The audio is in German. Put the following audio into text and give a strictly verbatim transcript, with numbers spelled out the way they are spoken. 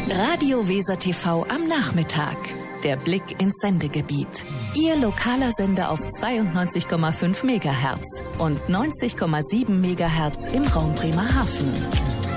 Radio Weser T V am Nachmittag. Der Blick ins Sendegebiet. Ihr lokaler Sender auf zweiundneunzig Komma fünf Megahertz und neunzig Komma sieben Megahertz im Raum Bremerhaven.